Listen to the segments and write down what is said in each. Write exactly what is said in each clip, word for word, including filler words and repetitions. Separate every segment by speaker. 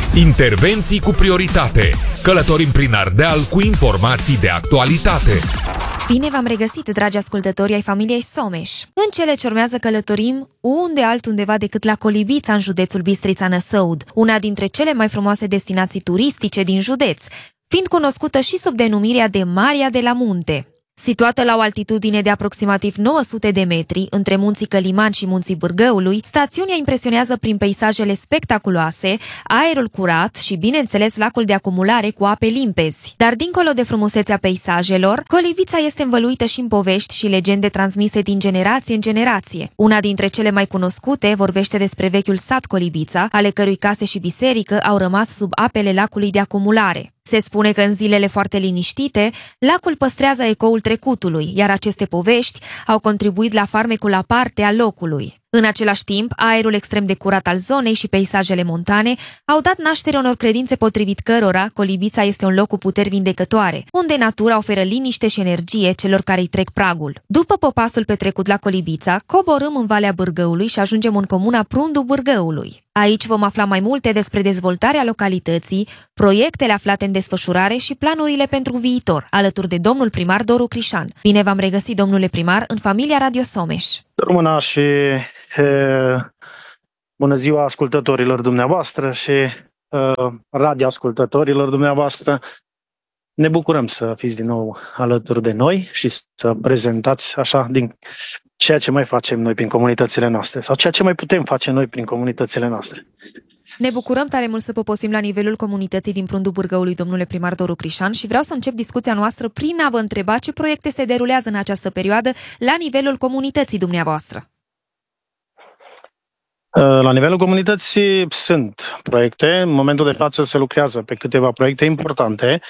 Speaker 1: Intervenții cu prioritate. Călătorim prin Ardeal cu informații de actualitate.
Speaker 2: Bine v-am regăsit, dragi ascultători ai familiei Someș. În cele ce urmează călătorim unde altundeva decât la Colibița, în județul Bistrița-Năsăud, una dintre cele mai frumoase destinații turistice din județ, fiind cunoscută și sub denumirea de Marea de la Munte. Situată la o altitudine de aproximativ nouă sute de metri, între munții Căliman și munții Bârgăului, stațiunea impresionează prin peisajele spectaculoase, aerul curat și, bineînțeles, lacul de acumulare cu ape limpezi. Dar, dincolo de frumusețea peisajelor, Colibița este învăluită și în povești și legende transmise din generație în generație. Una dintre cele mai cunoscute vorbește despre vechiul sat Colibița, ale cărui case și biserică au rămas sub apele lacului de acumulare. Se spune că în zilele foarte liniștite, lacul păstrează ecoul trecutului, iar aceste povești au contribuit la farmecul aparte al locului. În același timp, aerul extrem de curat al zonei și peisajele montane au dat naștere unor credințe potrivit cărora Colibița este un loc cu puteri vindecătoare, unde natura oferă liniște și energie celor care îi trec pragul. După popasul petrecut la Colibița, coborâm în Valea Bârgăului și ajungem în comuna Prundu Bârgăului. Aici vom afla mai multe despre dezvoltarea localității, proiectele aflate în desfășurare și planurile pentru viitor, alături de domnul primar Doru Crișan. Bine v-am regăsit, domnule primar, în familia Radio Someș.
Speaker 3: Româna și e, bună ziua ascultătorilor dumneavoastră și e, radioascultătorilor dumneavoastră. Ne bucurăm să fiți din nou alături de noi și să prezentați așa din ceea ce mai facem noi prin comunitățile noastre sau ceea ce mai putem face noi prin comunitățile noastre.
Speaker 2: Ne bucurăm tare mult să poposim la nivelul comunității din Prundu Bârgăului, domnule primar Doru Crișan, și vreau să încep discuția noastră prin a vă întreba ce proiecte se derulează în această perioadă la nivelul comunității dumneavoastră.
Speaker 3: La nivelul comunității sunt proiecte. În momentul de față se lucrează pe câteva proiecte importante.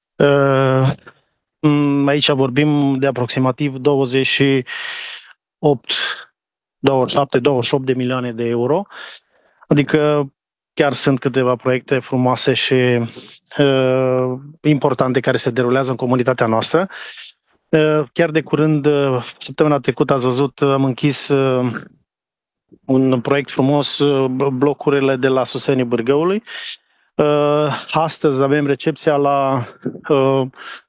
Speaker 3: Aici vorbim de aproximativ douăzeci și opt, douăzeci și șapte, douăzeci și opt de milioane de euro. Adică chiar sunt câteva proiecte frumoase și uh, importante care se derulează în comunitatea noastră. Uh, chiar de curând, uh, săptămâna trecută, ați văzut, am închis uh, un proiect frumos, uh, blocurile de la Susenii Bârgăului. Uh, astăzi avem recepția la uh,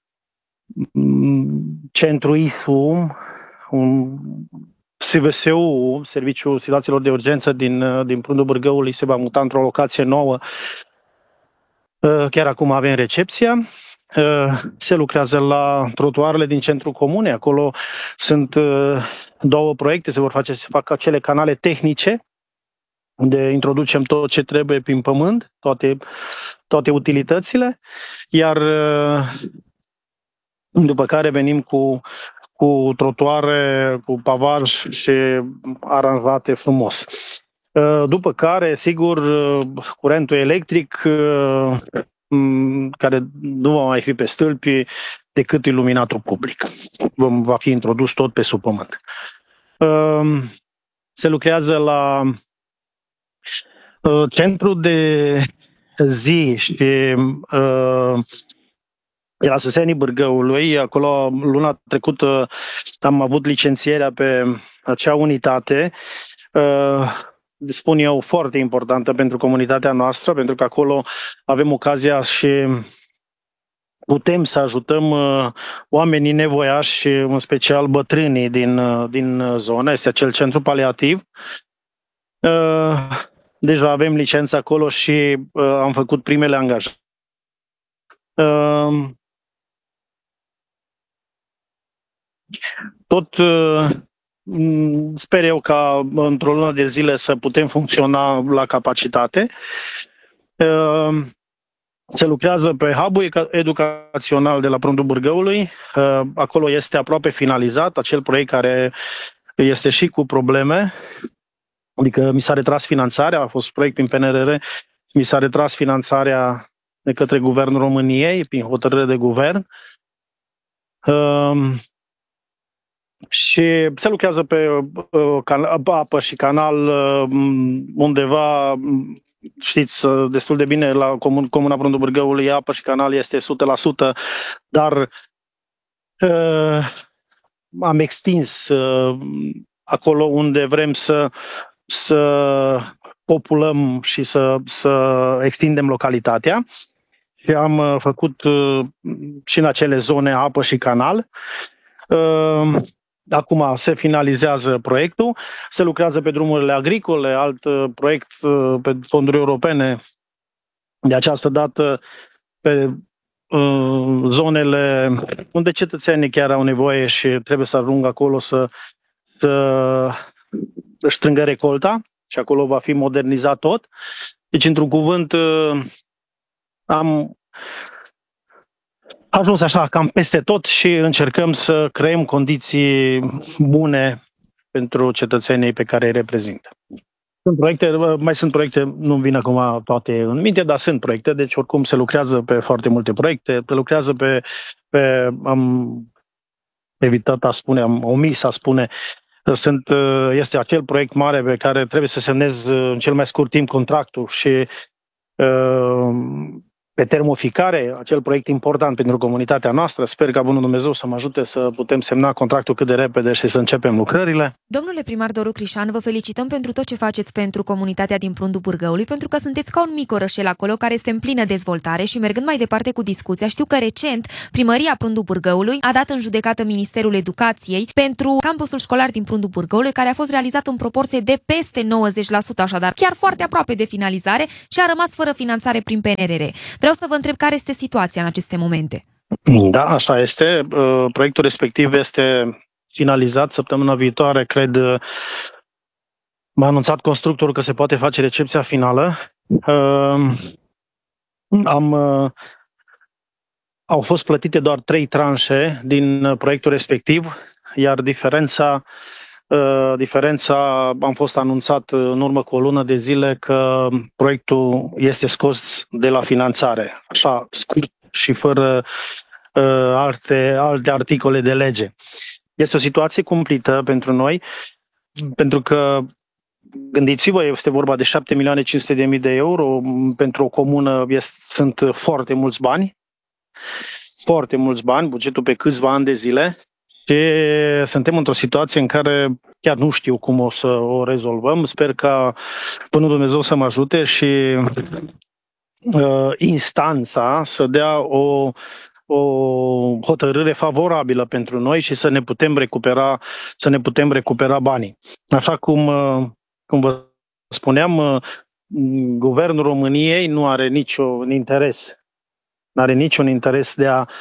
Speaker 3: Centru I S U, un S V S U, Serviciul Situațiilor de Urgență din, din Prundu Bârgăului, se va muta într-o locație nouă. Chiar acum avem recepția. Se lucrează la trotuarele din centrul comune. Acolo sunt două proiecte. Se vor face, se fac acele canale tehnice unde introducem tot ce trebuie prin pământ, toate, toate utilitățile. Iar după care venim cu cu trotuare, cu pavaj și aranjate frumos. După care, sigur, curentul electric, care nu va mai fi pe stâlpi decât iluminatul public. Va fi introdus tot pe sub pământ. Se lucrează la centru de zi și la Susenii Bârgăului. Acolo, luna trecută, am avut licențierea pe acea unitate, spun eu, foarte importantă pentru comunitatea noastră, pentru că acolo avem ocazia și putem să ajutăm oamenii nevoiași, în special bătrânii din, din zonă. Este acel centru paliativ. Deja avem licență acolo și am făcut primele angajări. Tot sper eu ca într-o lună de zile să putem funcționa la capacitate. Se lucrează pe hub-ul educațional de la Prundu Bârgăului. Acolo este aproape finalizat acel proiect care este și cu probleme. Adică mi s-a retras finanțarea, a fost proiect prin P N R R, mi s-a retras finanțarea de către Guvernul României, prin hotărâre de guvern. Uh, și se lucrează pe uh, can- apă și canal uh, undeva, știți destul de bine, la comun- Comuna Prundu Bârgăului, apă și canal este o sută la sută, dar uh, am extins uh, acolo unde vrem să, să populăm și să, să extindem localitatea. Și am făcut și în acele zone apă și canal. Acum se finalizează proiectul, se lucrează pe drumurile agricole, alt proiect pe fonduri europene, de această dată pe zonele unde cetățenii chiar au nevoie și trebuie să ajungă acolo să, să își strângă recolta și acolo va fi modernizat tot. Deci, într-un cuvânt, am ajuns așa cam peste tot și încercăm să creăm condiții bune pentru cetățenii pe care îi reprezintă. Sunt proiecte, mai sunt proiecte, nu-mi vin acum toate în minte, dar sunt proiecte, deci oricum se lucrează pe foarte multe proiecte, se lucrează pe, pe am evitat a spune, am omis a spune, sunt, este acel proiect mare pe care trebuie să semnez în cel mai scurt timp contractul și pe termoficare, acel proiect important pentru comunitatea noastră. Sper ca Bunul Dumnezeu să mă ajute să putem semna contractul cât de repede și să începem lucrările.
Speaker 2: Domnule primar Doru Crișan, vă felicităm pentru tot ce faceți pentru comunitatea din Prundul Bârgăului, pentru că sunteți ca un mic orășel acolo care este în plină dezvoltare și mergând mai departe cu discuția, știu că recent Primăria Prundul Bârgăului a dat în judecată Ministerul Educației pentru campusul școlar din Prundul Bârgăului, care a fost realizat în proporție de peste nouăzeci la sută, așadar chiar foarte aproape de finalizare și a rămas fără finanțare prin P N R R. Vreau să vă întreb care este situația în aceste momente.
Speaker 3: Da, așa este. Proiectul respectiv este finalizat săptămâna viitoare, cred. M-a anunțat constructorul că se poate face recepția finală. Am, au fost plătite doar trei tranșe din proiectul respectiv, iar diferența Diferența, am fost anunțat în urmă cu o lună de zile că proiectul este scos de la finanțare, așa scurt și fără uh, alte, alte articole de lege. Este o situație cumplită pentru noi, pentru că, gândiți-vă, este vorba de șapte milioane cinci sute de mii de euro, pentru o comună este, sunt foarte mulți bani, foarte mulți bani, bugetul pe câțiva ani de zile. Și suntem într-o situație în care chiar nu știu cum o să o rezolvăm. Sper ca până Dumnezeu să mă ajute și uh, instanța să dea o, o hotărâre favorabilă pentru noi și să ne putem recupera, să ne putem recupera banii. Așa cum, uh, cum vă spuneam, uh, Guvernul României nu are niciun interes, nu are niciun interes de a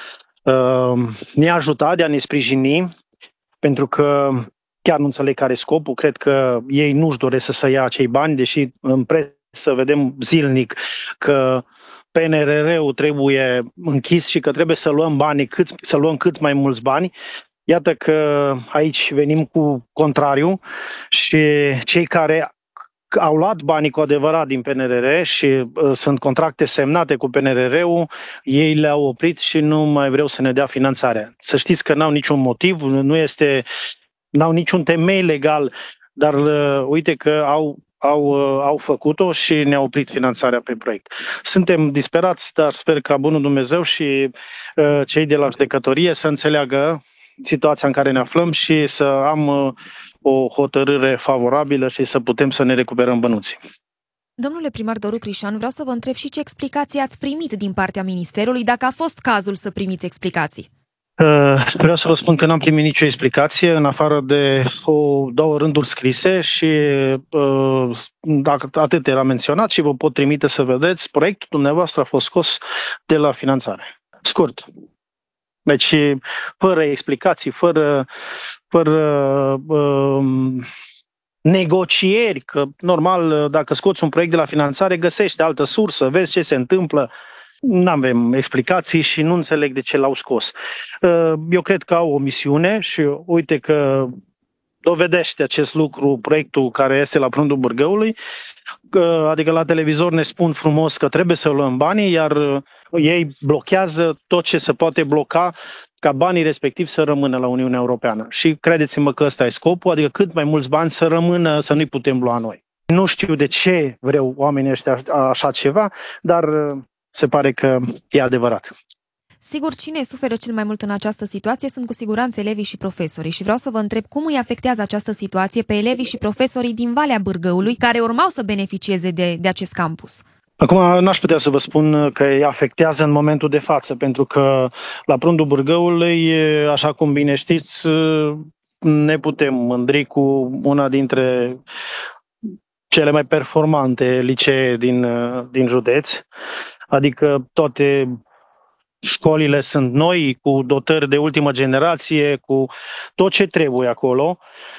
Speaker 3: ne ajuta, de a ne sprijini, pentru că chiar nu înțeleg care e scopul. Cred că ei nu-și doresc să se ia acei bani, deși în presă vedem zilnic că P N R R-ul trebuie închis și că trebuie să luăm banii, cât, să luăm cât mai mulți bani. Iată că aici venim cu contrariu și cei care au luat banii cu adevărat din P N R R și uh, sunt contracte semnate cu P N R R-ul, ei le-au oprit și nu mai vreau să ne dea finanțarea. Să știți că n-au niciun motiv, nu este, n-au niciun temei legal, dar uh, uite că au, au, uh, au făcut-o și ne-au oprit finanțarea pe proiect. Suntem disperați, dar sper ca Bunul Dumnezeu și uh, cei de la judecătorie să înțeleagă situația în care ne aflăm și să am uh, o hotărâre favorabilă și să putem să ne recuperăm bănuții.
Speaker 2: Domnule primar Doru Crișan, vreau să vă întreb și ce explicații ați primit din partea Ministerului, dacă a fost cazul să primiți explicații.
Speaker 3: Uh, vreau să vă spun că n-am primit nicio explicație, în afară de o, două rânduri scrise și uh, atât era menționat și vă pot trimite să vedeți, proiectul dumneavoastră a fost scos de la finanțare. Scurt. Deci, fără explicații, fără, fără uh, negocieri, că normal, dacă scoți un proiect de la finanțare, găsești altă sursă, vezi ce se întâmplă. Nu avem explicații și nu înțeleg de ce l-au scos. Uh, eu cred că au o misiune și uite că dovedește acest lucru proiectul care este la Prundul Bârgăului, adică la televizor ne spun frumos că trebuie să luăm banii, iar ei blochează tot ce se poate bloca ca banii respectivi să rămână la Uniunea Europeană. Și credeți-mă că ăsta e scopul, adică cât mai mulți bani să rămână, să nu-i putem lua noi. Nu știu de ce vreau oamenii ăștia așa ceva, dar se pare că e adevărat.
Speaker 2: Sigur, cine suferă cel mai mult în această situație sunt cu siguranță elevii și profesorii și vreau să vă întreb cum îi afectează această situație pe elevii și profesorii din Valea Bârgăului care urmau să beneficieze de, de acest campus.
Speaker 3: Acum n-aș putea să vă spun că îi afectează în momentul de față, pentru că la Prundul Bârgăului, așa cum bine știți, ne putem mândri cu una dintre cele mai performante licee din, din județ, adică toate școlile sunt noi, cu dotări de ultimă generație, cu tot ce trebuie acolo.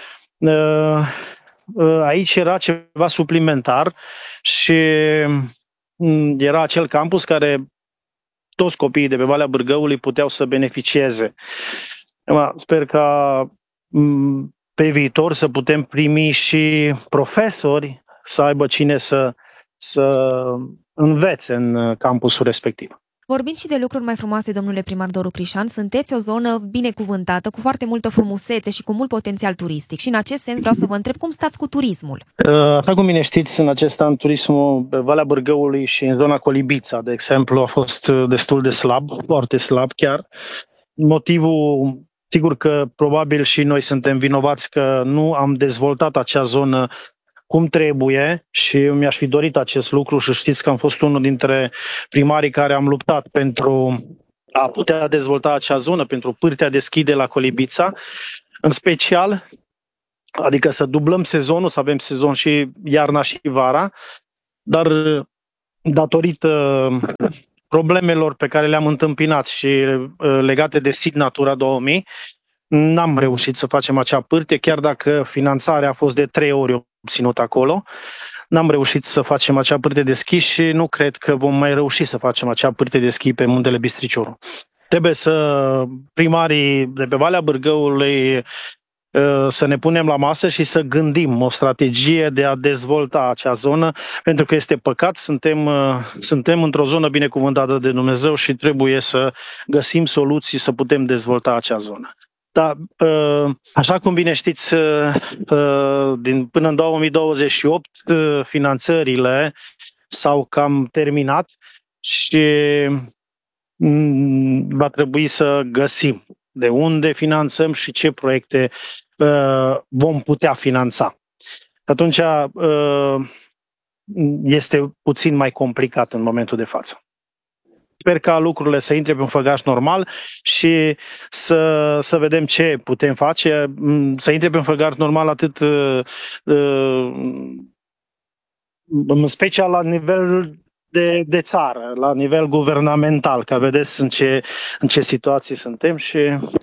Speaker 3: Aici era ceva suplimentar și era acel campus care toți copiii de pe Valea Bârgăului puteau să beneficieze. Sper ca pe viitor să putem primi și profesori să aibă cine să, să învețe în campusul respectiv.
Speaker 2: Vorbind și de lucruri mai frumoase, domnule primar Doru Crișan, sunteți o zonă binecuvântată, cu foarte multă frumusețe și cu mult potențial turistic. Și în acest sens vreau să vă întreb cum stați cu turismul.
Speaker 3: Așa cum bine știți, în acest an turismul pe Valea Bârgăului și în zona Colibița, de exemplu, a fost destul de slab, foarte slab chiar. Motivul, sigur că probabil și noi suntem vinovați că nu am dezvoltat acea zonă cum trebuie și mi-aș fi dorit acest lucru și știți că am fost unul dintre primarii care am luptat pentru a putea dezvolta acea zonă, pentru pârtea deschide la Colibița, în special, adică să dublăm sezonul, să avem sezon și iarna și vara, dar datorită problemelor pe care le-am întâmpinat și legate de SIT Natura două mii, n-am reușit să facem acea pârtie, chiar dacă finanțarea a fost de trei ori obținut acolo. N-am reușit să facem acea pârtie de schi și nu cred că vom mai reuși să facem acea pârtie de schi pe Muntele Bistriciorul. Trebuie să primarii de pe Valea Bârgăului să ne punem la masă și să gândim o strategie de a dezvolta acea zonă, pentru că este păcat, suntem, suntem într-o zonă binecuvântată de Dumnezeu și trebuie să găsim soluții să putem dezvolta acea zonă. Da, așa cum bine știți, din până în două mii douăzeci și opt finanțările s-au cam terminat și va trebui să găsim de unde finanțăm și ce proiecte vom putea finanța. Atunci este puțin mai complicat în momentul de față. Sper ca lucrurile să intre pe un făgaș normal și să, să vedem ce putem face, să intre pe un făgaș normal atât în special la nivel de, de țară, la nivel guvernamental, ca vedeți în ce, în ce situații suntem și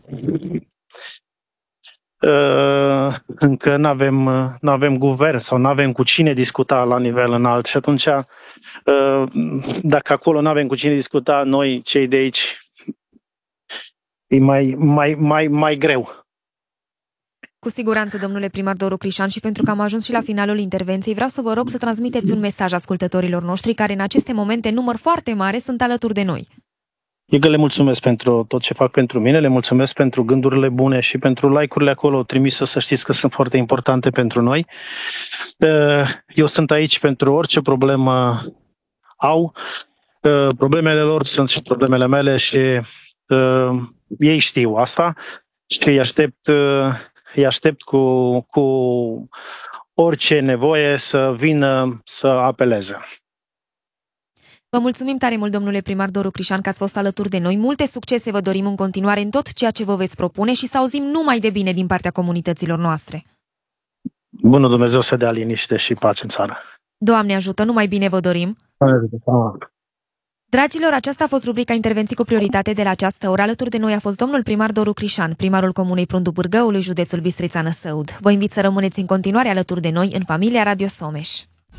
Speaker 3: uh, încă nu avem, nu avem guvern sau nu avem cu cine discuta la nivel înalt și atunci uh, dacă acolo nu avem cu cine discuta, noi cei de aici e mai, mai, mai, mai greu.
Speaker 2: Cu siguranță, domnule primar Doru Crișan, și pentru că am ajuns și la finalul intervenției, vreau să vă rog să transmiteți un mesaj ascultătorilor noștri care în aceste momente, număr foarte mare, sunt alături de noi.
Speaker 3: Eu că le mulțumesc pentru tot ce fac pentru mine, le mulțumesc pentru gândurile bune și pentru like-urile acolo trimise, să știți că sunt foarte importante pentru noi. Eu sunt aici pentru orice problemă au. Problemele lor sunt și problemele mele și ei știu asta și îi aștept îi aștept cu, cu orice nevoie să vină să apeleze.
Speaker 2: Vă mulțumim tare mult, domnule primar Doru Crișan, că ați fost alături de noi. Multe succese vă dorim în continuare în tot ceea ce vă veți propune și să auzim numai de bine din partea comunităților noastre.
Speaker 3: Bunul Dumnezeu să dea liniște și pace în țară.
Speaker 2: Doamne ajută, numai bine vă dorim. Dragilor, aceasta a fost rubrica Intervenții cu prioritate de la această oră. Alături de noi a fost domnul primar Doru Crișan, primarul Comunei Prundul Bârgăului, județul Bistrița-Năsăud. Vă invit să rămâneți în continuare alături de noi în familia Radio Someș.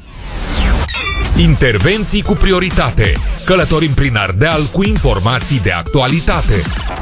Speaker 1: Intervenții cu prioritate. Călătorim prin Ardeal cu informații de actualitate.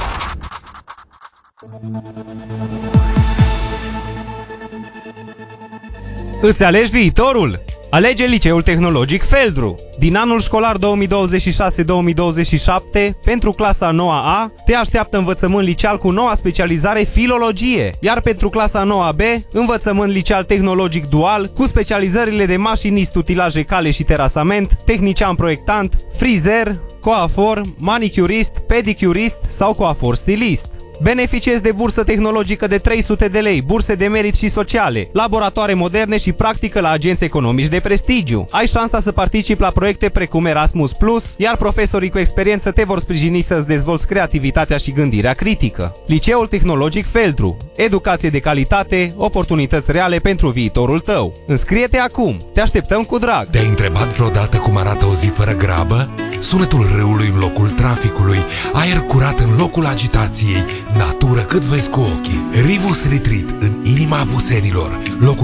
Speaker 4: Îți alegi viitorul? Alege Liceul Tehnologic Feldru. Din anul școlar două mii douăzeci și șase două mii douăzeci și șapte, pentru clasa nouă A, te așteaptă învățământ liceal cu noua specializare filologie, iar pentru clasa nouă B, învățământ liceal tehnologic dual, cu specializările de mașinist utilaje cale și terasament, tehnician proiectant, frizer, coafor, manicurist, pedicurist sau coafor stilist. Beneficiezi de bursă tehnologică de trei sute de lei, burse de merit și sociale, laboratoare moderne și practică la agenți economici de prestigiu. Ai șansa să participi la proiecte precum Erasmus plus, iar profesorii cu experiență te vor sprijini să-ți dezvolți creativitatea și gândirea critică. Liceul Tehnologic Feldru. Educație de calitate, oportunități reale pentru viitorul tău. Înscrie-te acum! Te așteptăm cu drag!
Speaker 1: Te-ai întrebat vreodată cum arată o zi fără grabă? Sunetul râului în locul traficului, aer curat în locul agitației, natură cât vezi cu ochii. Rivus Retreat în inima Apusenilor, locul